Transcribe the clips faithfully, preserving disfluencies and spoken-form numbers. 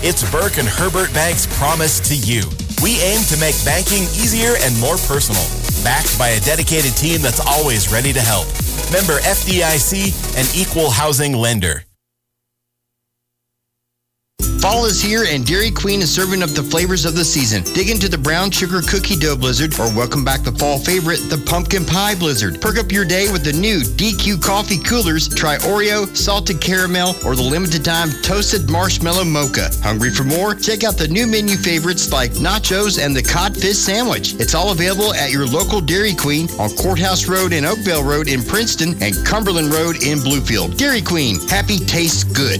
It's Burke and Herbert Bank's promise to you. We aim to make banking easier and more personal, backed by a dedicated team that's always ready to help. Member F D I C, an equal housing lender. Fall is here and Dairy Queen is serving up the flavors of the season. Dig into the brown sugar cookie dough blizzard or welcome back the fall favorite, the pumpkin pie blizzard. Perk up your day with the new D Q coffee coolers. Try Oreo, salted caramel, or the limited time toasted marshmallow mocha. Hungry for more? Check out the new menu favorites like nachos and the codfish sandwich. It's all available at your local Dairy Queen on Courthouse Road and Oakville Road in Princeton and Cumberland Road in Bluefield. Dairy Queen, happy tastes good.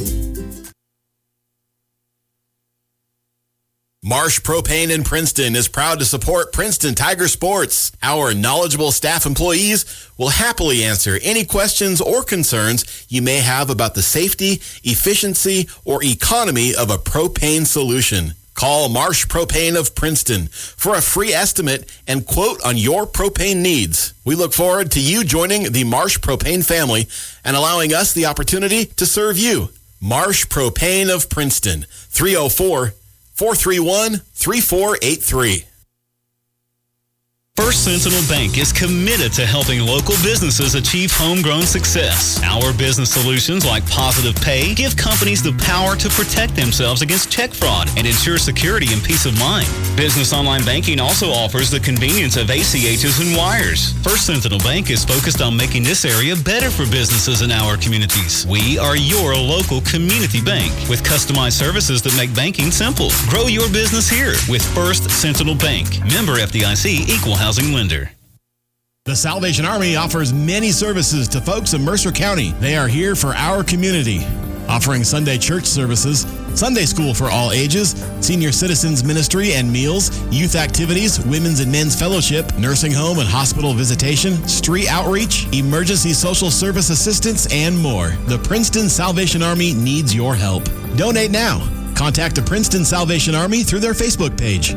Marsh Propane in Princeton is proud to support Princeton Tiger Sports. Our knowledgeable staff employees will happily answer any questions or concerns you may have about the safety, efficiency, or economy of a propane solution. Call Marsh Propane of Princeton for a free estimate and quote on your propane needs. We look forward to you joining the Marsh Propane family and allowing us the opportunity to serve you. Marsh Propane of Princeton, three oh four, four three one, three four eight three. First Sentinel Bank is committed to helping local businesses achieve homegrown success. Our business solutions like Positive Pay give companies the power to protect themselves against check fraud and ensure security and peace of mind. Business Online Banking also offers the convenience of A C H's and wires. First Sentinel Bank is focused on making this area better for businesses in our communities. We are your local community bank with customized services that make banking simple. Grow your business here with First Sentinel Bank. Member F D I C, equal housing lender. The Salvation Army offers many services to folks in Mercer County. They are here for our community, offering Sunday church services, Sunday school for all ages, senior citizens ministry and meals, youth activities, women's and men's fellowship, nursing home and hospital visitation, street outreach, emergency social service assistance, and more. The Princeton Salvation Army needs your help. Donate now. Contact the Princeton Salvation Army through their Facebook page.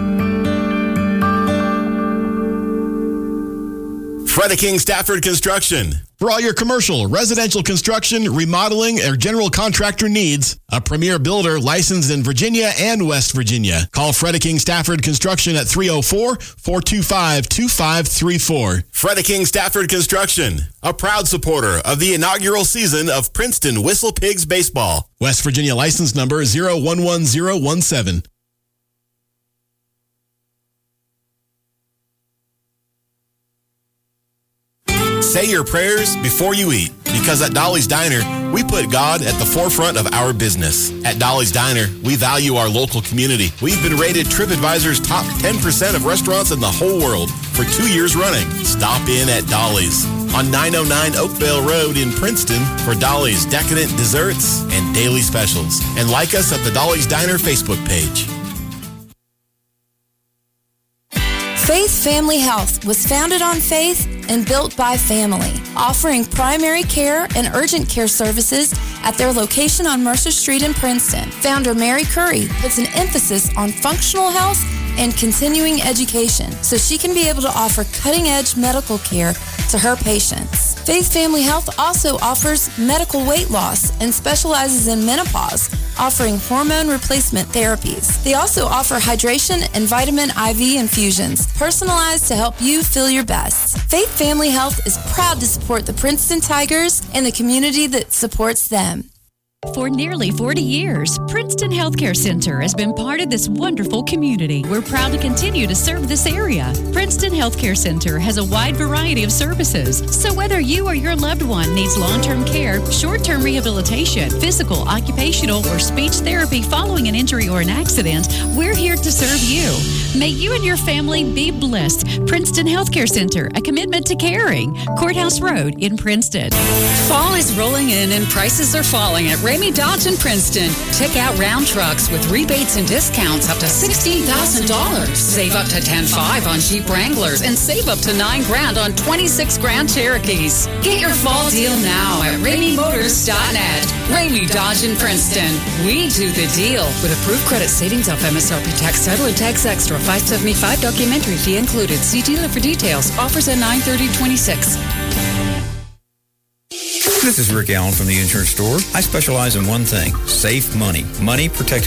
Fredeking Stafford Construction. For all your commercial, residential construction, remodeling, or general contractor needs, a premier builder licensed in Virginia and West Virginia. Call Fredeking Stafford Construction at three oh four, four two five, two five three four. Fredeking Stafford Construction, a proud supporter of the inaugural season of Princeton Whistle Pigs baseball. West Virginia license number zero one one zero one seven. Say your prayers before you eat, because at Dolly's Diner, we put God at the forefront of our business. At Dolly's Diner, we value our local community. We've been rated TripAdvisor's top ten percent of restaurants in the whole world for two years running. Stop in at Dolly's on nine oh nine Oakville Road in Princeton for Dolly's decadent desserts and daily specials. And like us at the Dolly's Diner Facebook page. Faith Family Health was founded on faith and built by family, offering primary care and urgent care services at their location on Mercer Street in Princeton. Founder Mary Curry puts an emphasis on functional health and continuing education so she can be able to offer cutting-edge medical care to her patients. Faith Family Health also offers medical weight loss and specializes in menopause, offering hormone replacement therapies. They also offer hydration and vitamin I V infusions, personalized to help you feel your best. Faith Family Health is proud to support the Princeton Tigers and the community that supports them. For nearly forty years, Princeton Healthcare Center has been part of this wonderful community. We're proud to continue to serve this area. Princeton Healthcare Center has a wide variety of services. So whether you or your loved one needs long-term care, short-term rehabilitation, physical, occupational, or speech therapy following an injury or an accident, we're here to serve you. May you and your family be blessed. Princeton Healthcare Center, a commitment to caring. Courthouse Road in Princeton. Fall is rolling in and prices are falling at Ramey Dodge in Princeton. Check out round trucks with rebates and discounts up to sixteen thousand dollars. Save up to ten five on Jeep Wranglers and save up to nine grand on twenty-six Grand Cherokees. Get your fall deal now at Ramey Motors dot net. Ramey Dodge in Princeton. We do the deal. With approved credit savings off M S R P tax title and tax extra. five seventy-five documentary fee included. See dealer for details. Offers at nine thirty twenty-six. This is Rick Allen from the Insurance Store. I specialize in one thing, safe money. Money protected